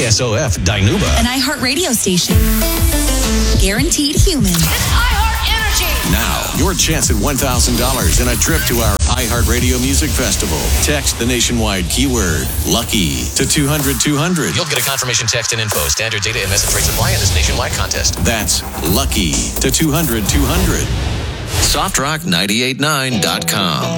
KSOF Dinuba. An iHeart radio station. Guaranteed human. It's iHeart Energy. Now, your chance at $1,000 and a trip to our iHeartRadio Music Festival. Text the nationwide keyword LUCKY to 200-200. You'll get a confirmation text and info. Standard data and message rates apply in this nationwide contest. That's LUCKY to 200-200. SoftRock989.com.